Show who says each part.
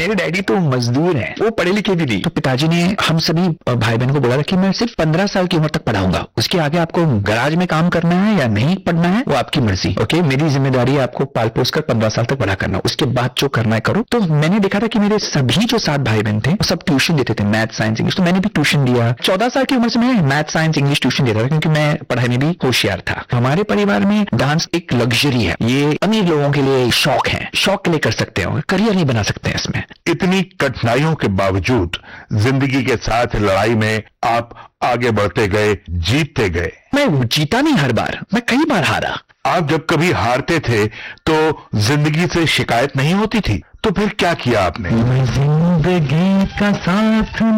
Speaker 1: मेरे डैडी तो मजदूर हैं, वो पढ़े लिखे भी नहीं। तो पिताजी ने हम सभी भाई बहन को बोला था कि मैं सिर्फ 15 साल की उम्र तक पढ़ाऊंगा, उसके आगे आपको गैराज में काम करना है या नहीं पढ़ना है वो आपकी मर्जी। ओके, मेरी जिम्मेदारी है आपको पाल पोस कर 15 साल तक पढ़ा करना, उसके बाद जो करना है करो। तो मैंने देखा था कि मेरे सभी जो 7 भाई बहन थे वो सब ट्यूशन देते थे, मैथ साइंस इंग्लिश। तो मैंने भी ट्यूशन दिया। 14 साल की उम्र से मैं मैथ साइंस इंग्लिश ट्यूशन देता था, क्योंकि मैं पढ़ाई में भी होशियार था। हमारे परिवार में डांस एक लग्जरी है, ये अमीर लोगों के लिए शौक है, शौक के लिए कर सकते हो, करियर नहीं बना सकते इसमें।
Speaker 2: इतनी कठिनाइयों के बावजूद जिंदगी के साथ लड़ाई में आप आगे बढ़ते गए, जीतते गए।
Speaker 1: मैं जीता नहीं हर बार, मैं कई बार हारा।
Speaker 2: आप जब कभी हारते थे तो जिंदगी से शिकायत नहीं होती थी, तो फिर क्या किया आपने?
Speaker 1: जिंदगी का साथ